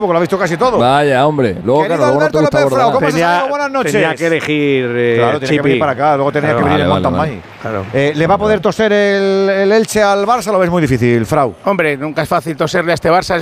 porque lo ha visto casi todo. Vaya, hombre. Luego, Querido claro, luego no te Alberto gusta López Frau, abordar. ¿cómo estás? Buenas noches. Tenía que elegir Claro, tenía que venir para acá, luego tenía que venir el Mountain Bike. Claro. ¿Le va a poder toser el Elche al Barça? Lo ves muy difícil, Frau. Hombre, nunca es fácil toserle a este Barça.